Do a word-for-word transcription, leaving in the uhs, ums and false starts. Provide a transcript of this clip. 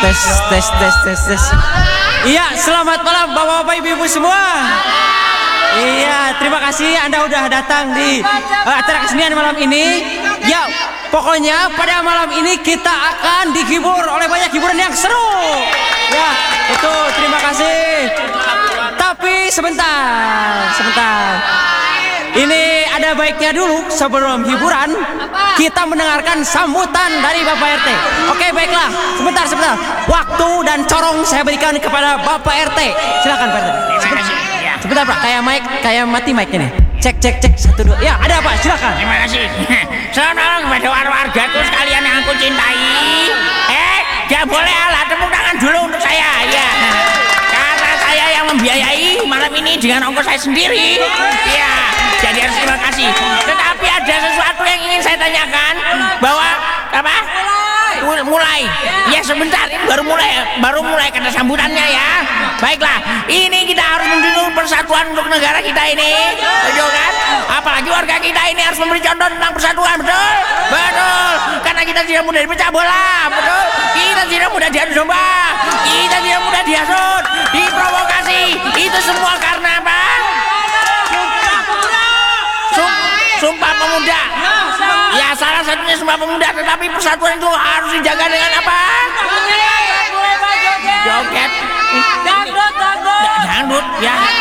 tes tes tes tes tes. Iya, selamat malam bapak-bapak ibu-ibu semua. Iya, terima kasih Anda udah datang di uh, acara kesenian malam ini. Ya, pokoknya pada malam ini kita akan dihibur oleh banyak hiburan yang seru. Ya, betul, terima kasih. Tapi sebentar, sebentar. Ini ada baiknya dulu sebelum hiburan kita mendengarkan sambutan dari Bapak R T. Oke, baiklah. Sebentar, sebentar. Waktu dan corong saya berikan kepada Bapak R T. Silakan Pak R T. Terima kasih. Ya. Sebentar Pak, kayak mic, kayak mati mic ini. Cek, cek, cek. Satu, dua. Ya, ada Pak, silakan. Terima kasih. Selamat malam kepada warga-wargaku sekalian yang aku cintai. Eh, gak boleh alah, tepuk tangan dulu untuk saya. Ya. Karena saya yang membiayai malam ini dengan ongkos saya sendiri. Ya. Jadi harus terima kasih. Tetapi ada sesuatu yang ingin saya tanyakan bahwa apa? Mulai. Ya sebentar, ini baru mulai, baru mulai kata sambutannya ya. Baiklah, ini kita harus menunjukkan persatuan untuk negara kita ini, betul kan? Apalagi warga kita ini harus memberi contoh tentang persatuan, betul? Betul. Karena kita tidak mudah dipecah bola, betul? Kita tidak mudah diadu domba, kita tidak mudah dihasut, diprovokasi. Itu semua karena apa? Sumpah Pemuda. Ya salah satunya Sumpah Pemuda, tetapi persatuan itu harus dijaga dengan apa? Joget. Dangdut, dangdut. Ya.